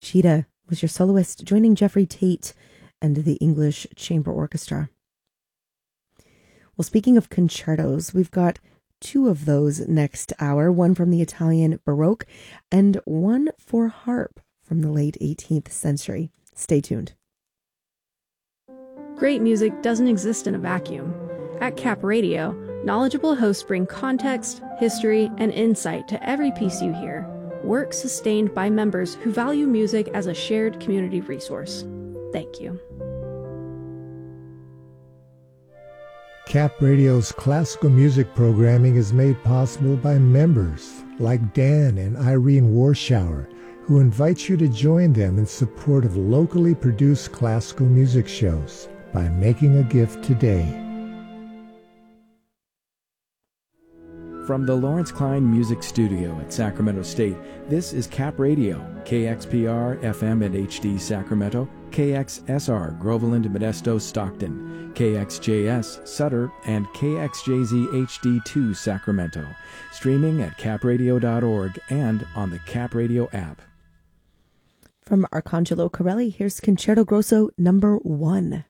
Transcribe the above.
Machida was your soloist, joining Jeffrey Tate and the English Chamber Orchestra. Well, speaking of concertos, we've got two of those next hour, one from the Italian Baroque and one for harp from the late 18th century. Stay tuned. Great music doesn't exist in a vacuum. At Cap Radio, knowledgeable hosts bring context, history, and insight to every piece you hear. Work sustained by members who value music as a shared community resource. Thank you. Cap Radio's classical music programming is made possible by members like Dan and Irene Warschauer, who invite you to join them in support of locally produced classical music shows by making a gift today. From the Lawrence Klein Music Studio at Sacramento State, this is Cap Radio, KXPR FM and HD Sacramento, KXSR Groveland, Modesto, Stockton, KXJS Sutter, and KXJZ HD2 Sacramento. Streaming at capradio.org and on the Cap Radio app. From Arcangelo Corelli, here's Concerto Grosso number 1.